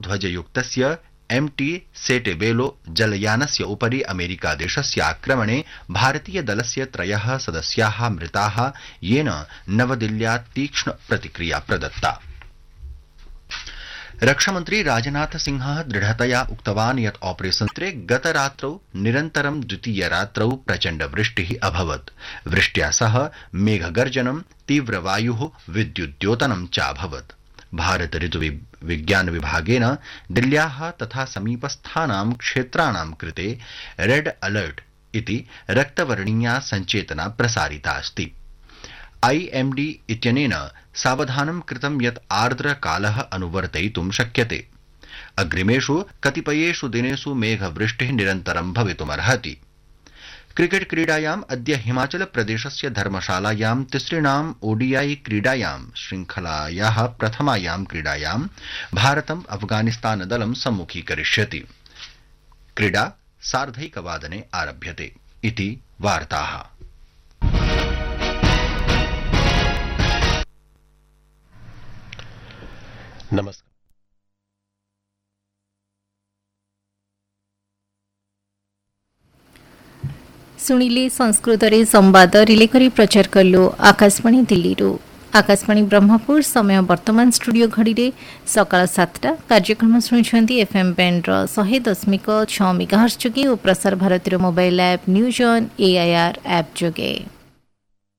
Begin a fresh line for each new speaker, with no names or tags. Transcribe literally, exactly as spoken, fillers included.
ध्वजयुक्तस्य M T सेटेबेलो जलयानस्य उपरि अमेरिकादेशस्य आक्रमणे भारतीयदलस्य त्रयः सदस्याः मृताः, येन नवदिल्ल्यां तीक्ष्ण प्रतिक्रिया प्रदत्ता। रक्षामन्त्री राजनाथ सिंहः दृढतया उक्तवान् यत् ऑपरेशन्त्रे गतरात्रौ निरन्तरं द्वितीयरात्रौ प्रचण्डवृष्टिः अभवत्। वृष्ट्या सह मेघगर्जनं, तीव्रवायुः, विद्युद्योतनं च अभवत्। भारत ऋतु विज्ञान विभागेन दिल्ल्याः तथा समीपस्थानां क्षेत्राणां कृते रेड अलर्ट इति रक्तवर्णीया सञ्चेतना प्रसारिता अस्ति। आईएमडी इत्यनेन सावधानं कृतं यत् आर्द्रकालः अनुवर्तयितुं शक्यते। अग्रिमेषु कतिपयेषु दिनेषु मेघवृष्टिः निरन्तरं भवितुमर्हति। क्रिकेट क्रीडायाम् अद्य हिमाचल प्रदेशस्य धर्मशालायां तिसृणाम् ओडीआई क्रीडायां श्रृंखलायाः प्रथमायां क्रीडायां भारतम् अफगानिस्तान दलं सम्मुखीकरिष्यति। क्रीडा सार्धैकवादने आरभ्यते इति वार्ताः। नमस्कार।
सुनिले संस्कृत रे संवाद रिले करी प्रचार करलो आकाशवाणी दिल्ली रू। आकाशवाणी ब्रह्मपुर समय वर्तमान स्टूडियो घड़ी रे सकाळ सातटा। कार्यक्रम शुणुछंती एफएम बैंड रो सौ दशमिक छह मेगाहर्ट्ज जोगे और प्रसार भारती रो mobile app news on AIR app जोगे।